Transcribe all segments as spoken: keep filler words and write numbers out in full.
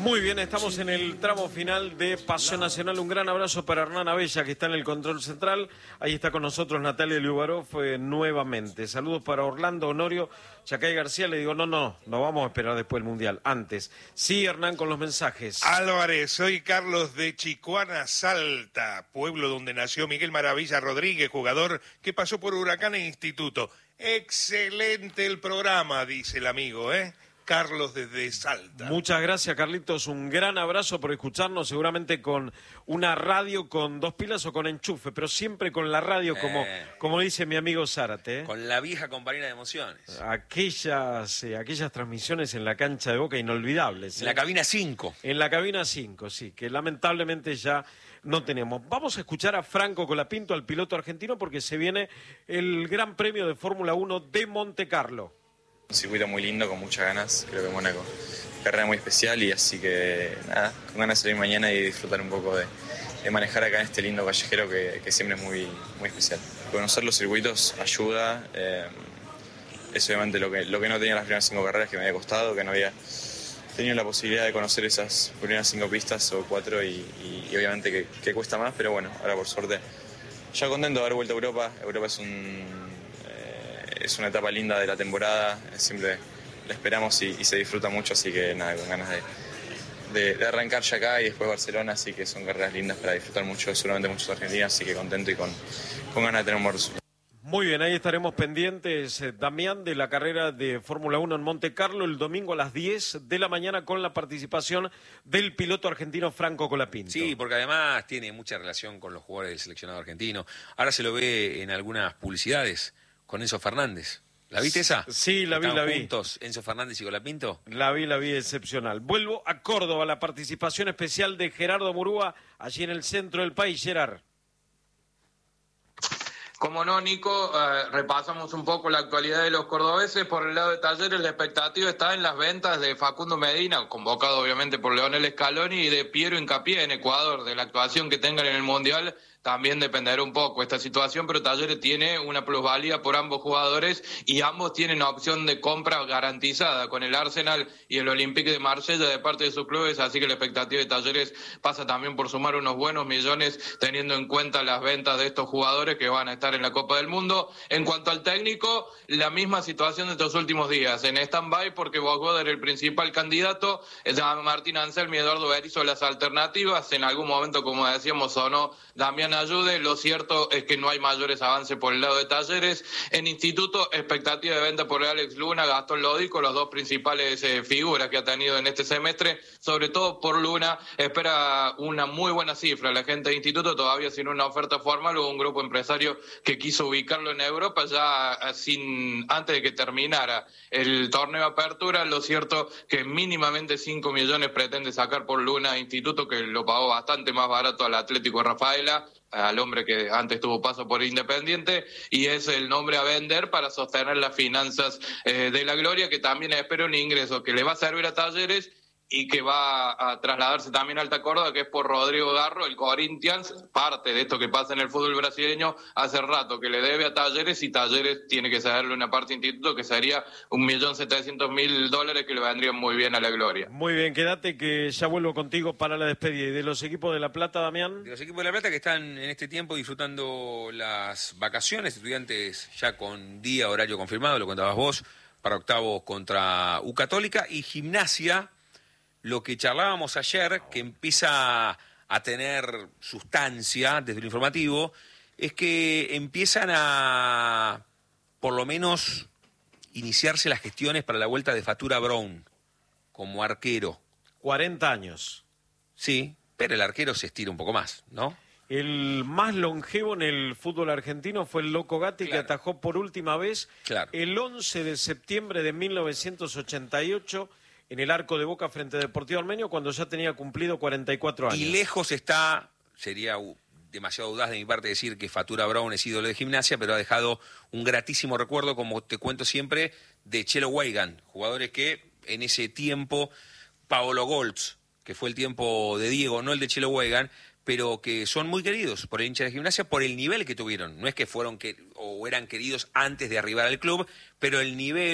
Muy bien, estamos en el tramo final de Pasión Nacional. Un gran abrazo para Hernán Abella, que está en el control central. Ahí está con nosotros Natalia Liubarov eh, nuevamente. Saludos para Orlando Honorio. Chacay García le digo, no, no, no vamos a esperar después del Mundial. Antes. Sí, Hernán, con los mensajes. Álvarez, soy Carlos de Chicuana, Salta, pueblo donde nació Miguel Maravilla Rodríguez, jugador que pasó por Huracán e Instituto. Excelente el programa, dice el amigo, ¿eh? Carlos desde Salta. Muchas gracias, Carlitos. Un gran abrazo por escucharnos, seguramente con una radio con dos pilas o con enchufe, pero siempre con la radio, eh, como, como dice mi amigo Zárate. ¿eh? Con la vieja compañera de emociones. Aquellas, eh, aquellas transmisiones en la cancha de Boca inolvidables. En ¿eh? la cabina cinco. En la cabina cinco, sí, que lamentablemente ya no tenemos. Vamos a escuchar a Franco Colapinto, al piloto argentino, porque se viene el Gran Premio de Fórmula uno de Monte Carlo. Un circuito muy lindo, con muchas ganas, creo que Mónaco, carrera muy especial y así que nada, con ganas de salir mañana y disfrutar un poco de, de manejar acá en este lindo callejero que, que siempre es muy, muy especial. Conocer los circuitos ayuda, eh, es obviamente lo que, lo que no tenía las primeras cinco carreras, que me había costado, que no había tenido la posibilidad de conocer esas primeras cinco pistas o cuatro y, y, y obviamente que, que cuesta más, pero bueno, ahora por suerte ya contento de haber vuelto a Europa. Europa es un... Es una etapa linda de la temporada, siempre la esperamos y, y se disfruta mucho, así que nada, con ganas de, de, de arrancar ya acá y después Barcelona, así que son carreras lindas para disfrutar mucho, seguramente muchos argentinos, así que contento y con, con ganas de tener un buen resultado. Muy bien, ahí estaremos pendientes, eh, Damián, de la carrera de Fórmula uno en Monte Carlo el domingo a las diez de la mañana con la participación del piloto argentino Franco Colapinto. Sí, porque además tiene mucha relación con los jugadores del seleccionado argentino. Ahora se lo ve en algunas publicidades con Enzo Fernández. ¿La viste esa? Sí, la vi, la vi. juntos, Enzo Fernández y Colapinto? La vi, la vi, excepcional. Vuelvo a Córdoba, la participación especial de Gerardo Murúa, allí en el centro del país. Gerard. Como no, Nico, eh, repasamos un poco la actualidad de los cordobeses. Por el lado de Talleres, la expectativa está en las ventas de Facundo Medina, convocado obviamente por Leonel Scaloni, y de Piero Hincapié en Ecuador. De la actuación que tengan en el Mundial también dependerá un poco esta situación, pero Talleres tiene una plusvalía por ambos jugadores y ambos tienen opción de compra garantizada con el Arsenal y el Olympique de Marsella de parte de sus clubes, así que la expectativa de Talleres pasa también por sumar unos buenos millones teniendo en cuenta las ventas de estos jugadores que van a estar en la Copa del Mundo. En cuanto al técnico, la misma situación de estos últimos días, en stand-by porque Bogoder era el principal candidato, Martín Anselmi y Eduardo Berizzo las alternativas, en algún momento, como decíamos, sonó Damián Ayude. Lo cierto es que no hay mayores avances por el lado de Talleres. En Instituto, expectativa de venta por Alex Luna, Gastón Lodico, los dos principales eh, figuras que ha tenido en este semestre, sobre todo por Luna, espera una muy buena cifra. La gente de Instituto todavía sin una oferta formal, hubo un grupo empresario que quiso ubicarlo en Europa ya sin antes de que terminara el torneo de apertura. Lo cierto que mínimamente cinco millones pretende sacar por Luna Instituto, que lo pagó bastante más barato al Atlético de Rafaela, al hombre que antes tuvo paso por Independiente, y es el nombre a vender para sostener las finanzas eh, de la Gloria, que también espera un ingreso que le va a servir a Talleres y que va a trasladarse también a Alta Córdoba, que es por Rodrigo Garro, el Corinthians, parte de esto que pasa en el fútbol brasileño, hace rato que le debe a Talleres, y Talleres tiene que cederle una parte a Instituto, que sería un millón setecientos mil dólares, que le vendrían muy bien a la Gloria. Muy bien, quédate que ya vuelvo contigo para la despedida. ¿Y de los equipos de La Plata, Damián? De los equipos de La Plata que están en este tiempo disfrutando las vacaciones, estudiantes ya con día, horario confirmado, lo contabas vos, para octavos contra U Católica, y Gimnasia, lo que charlábamos ayer, que empieza a tener sustancia desde lo informativo, es que empiezan a, por lo menos, iniciarse las gestiones para la vuelta de Fatura Brown como arquero. cuarenta años. Sí, pero el arquero se estira un poco más, ¿no? El más longevo en el fútbol argentino fue el Loco Gatti, claro, que atajó por última vez claro. el once de septiembre de mil novecientos ochenta y ocho en el arco de Boca frente a Deportivo Armenio, cuando ya tenía cumplido cuarenta y cuatro años. Y lejos está, sería demasiado audaz de mi parte decir que Fatura Brown es ídolo de Gimnasia, pero ha dejado un gratísimo recuerdo, como te cuento siempre, de Chelo Weigand, jugadores que en ese tiempo, Paolo Goltz, que fue el tiempo de Diego, no el de Chelo Weigand, pero que son muy queridos por el hincha de Gimnasia por el nivel que tuvieron. No es que fueron que, o eran queridos antes de arribar al club, pero el nivel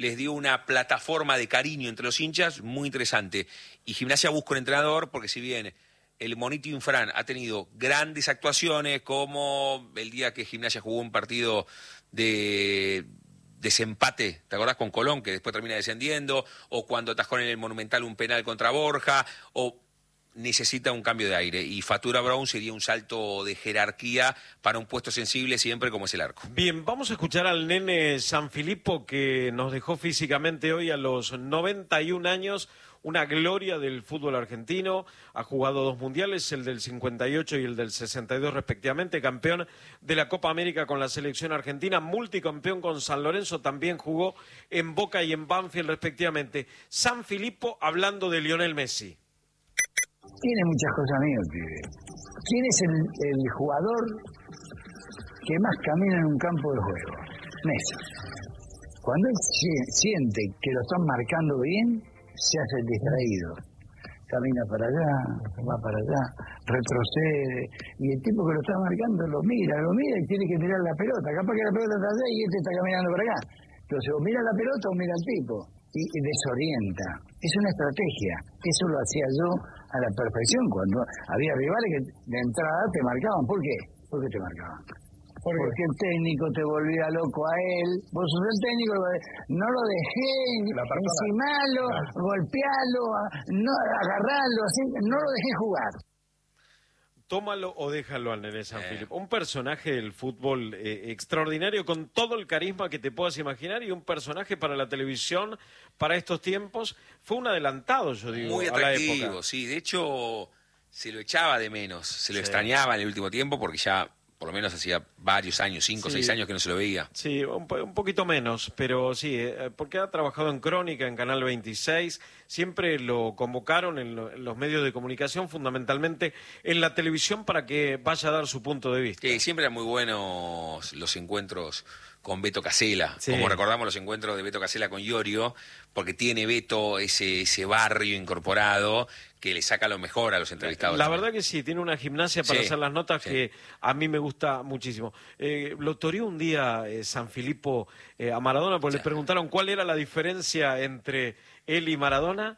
les dio una plataforma de cariño entre los hinchas muy interesante. Y Gimnasia busca un entrenador porque si bien el Monito Infran ha tenido grandes actuaciones, como el día que Gimnasia jugó un partido de desempate, ¿te acordás? Con Colón, que después termina descendiendo, o cuando atajó en el Monumental un penal contra Borja, o necesita un cambio de aire. Y Fatura Brown sería un salto de jerarquía para un puesto sensible siempre como es el arco. Bien, vamos a escuchar al nene Sanfilippo, que nos dejó físicamente hoy a los noventa y un años. Una gloria del fútbol argentino, ha jugado dos mundiales, el del cincuenta y ocho y el del sesenta y dos respectivamente, campeón de la Copa América con la selección argentina, multicampeón con San Lorenzo, también jugó en Boca y en Banfield respectivamente. Sanfilippo hablando de Lionel Messi. Tiene muchas cosas mías, pibe. ¿Quién es el, el jugador que más camina en un campo de juego? Messi. Cuando él siente que lo están marcando bien, se hace el distraído, camina para allá, va para allá, retrocede, y el tipo que lo está marcando lo mira, lo mira y tiene que mirar la pelota, capaz que la pelota está allá y este está caminando para acá, entonces o mira la pelota o mira al tipo, y, y desorienta, es una estrategia, eso lo hacía yo a la perfección, cuando había rivales que de entrada te marcaban, ¿por qué? ¿Por qué te marcaban? Porque el técnico te volvía loco a él, vos sos el técnico, no lo dejé, encimalo, claro. golpealo, no, agarralo, así, no lo dejé jugar. Tómalo o déjalo al nene Sanfilippo. Eh. Un personaje del fútbol eh, extraordinario, con todo el carisma que te puedas imaginar, y un personaje para la televisión, para estos tiempos. Fue un adelantado, yo digo, muy a la época. Muy atractivo, sí. De hecho, se lo echaba de menos, se lo sí. extrañaba en el último tiempo porque ya... por lo menos hacía varios años, cinco o sí. seis años que no se lo veía. Sí, un, un poquito menos, pero sí, eh, porque ha trabajado en Crónica, en Canal veintiséis, siempre lo convocaron en, lo, en los medios de comunicación, fundamentalmente en la televisión, para que vaya a dar su punto de vista. Sí, siempre eran muy buenos los encuentros con Beto Casella, sí. como recordamos los encuentros de Beto Casella con Iorio, porque tiene Beto ese, ese barrio incorporado que le saca lo mejor a los entrevistados. La verdad que sí, tiene una gimnasia para sí, hacer las notas sí. que a mí me gusta muchísimo. Eh, lo toreó un día eh, Sanfilippo eh, a Maradona, porque sí. le preguntaron cuál era la diferencia entre él y Maradona,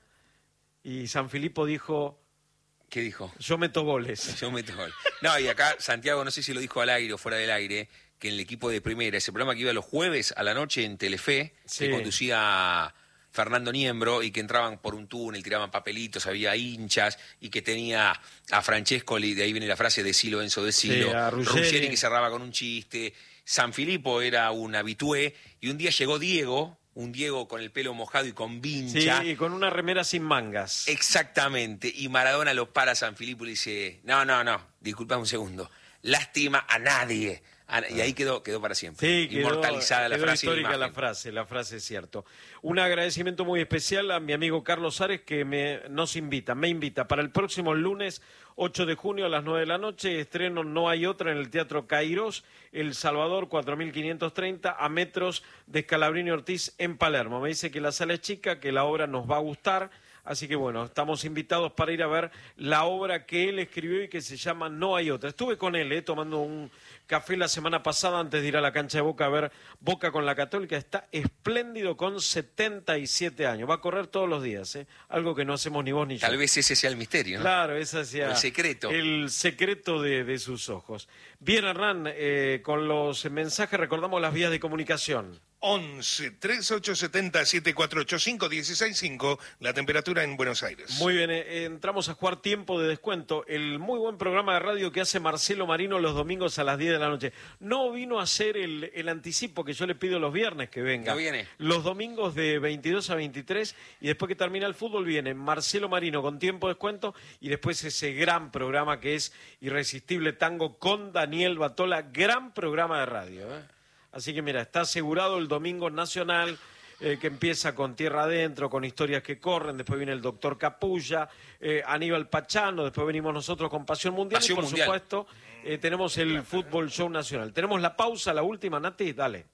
y Sanfilippo dijo... ¿Qué dijo? Yo meto goles. Yo meto goles. No, y acá Santiago, no sé si lo dijo al aire o fuera del aire, que en el equipo de primera, ese programa que iba los jueves a la noche en Telefe, sí. que conducía Fernando Niembro, y que entraban por un túnel, tiraban papelitos, había hinchas, y que tenía a Francescoli, de ahí viene la frase decilo Enzo, decilo, sí, Ruggeri. Ruggeri que cerraba con un chiste, Sanfilippo era un habitué, y un día llegó Diego, un Diego con el pelo mojado y con vincha. Sí, y con una remera sin mangas. Exactamente, y Maradona lo para a Sanfilippo y le dice, no, no, no, disculpa un segundo, lástima a nadie. Y ahí quedó quedó para siempre. Sí, quedó, inmortalizada la quedó frase. Histórica la frase, la frase es cierto. Un agradecimiento muy especial a mi amigo Carlos Ares, que me, nos invita, me invita para el próximo lunes ocho de junio a las nueve de la noche, estreno No hay otra en el Teatro Cairós, El Salvador, cuatro mil quinientos treinta, a metros de Scalabrini Ortiz en Palermo. Me dice que la sala es chica, que la obra nos va a gustar. Así que bueno, estamos invitados para ir a ver la obra que él escribió y que se llama No hay otra. Estuve con él, eh, tomando un café la semana pasada antes de ir a la cancha de Boca a ver Boca con la Católica. Está espléndido con setenta y siete años. Va a correr todos los días, ¿eh? Algo que no hacemos ni vos ni yo. Tal vez ese sea el misterio, ¿no? Claro, ese sea el secreto. El secreto de, de sus ojos. Bien, Hernán, eh, con los mensajes recordamos las vías de comunicación. once, treinta y ocho setenta, setenta y cuatro ochenta y cinco, dieciséis cinco, la temperatura en Buenos Aires. Muy bien, eh, entramos a jugar Tiempo de Descuento, el muy buen programa de radio que hace Marcelo Marino los domingos a las diez de la noche. No vino a hacer el, el anticipo que yo le pido los viernes que venga. No viene. Los domingos de veintidós a veintitrés, y después que termina el fútbol viene Marcelo Marino con Tiempo de Descuento, y después ese gran programa que es Irresistible Tango con Daniel Batola, gran programa de radio, ¿eh? Así que mira, está asegurado el domingo nacional, eh, que empieza con Tierra Adentro, con Historias que Corren, después viene el Doctor Capulla, eh, Aníbal Pachano, después venimos nosotros con Pasión Mundial, Pasión y por Mundial. supuesto eh, tenemos el Fútbol Show Nacional. Tenemos la pausa, la última, Nati, dale.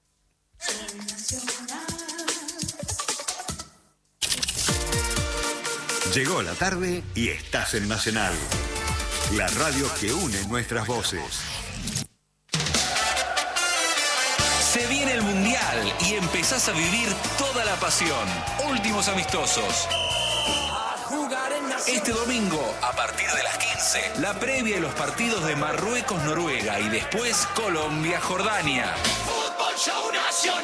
Llegó la tarde y estás en Nacional, la radio que une nuestras voces. Se viene el Mundial. Nacional y empezás a vivir toda la pasión. Últimos amistosos. Este domingo, a partir de las quince, la previa de los partidos de Marruecos-Noruega y después Colombia-Jordania.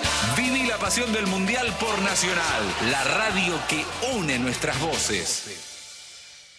Viví la pasión del Mundial por Nacional, la radio que une nuestras voces.